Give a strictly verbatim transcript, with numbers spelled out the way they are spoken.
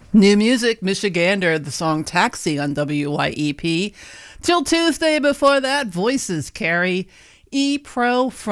New music, Michigander, the song Taxi on W Y E P. Till Tuesday before that, Voices Carry E Pro from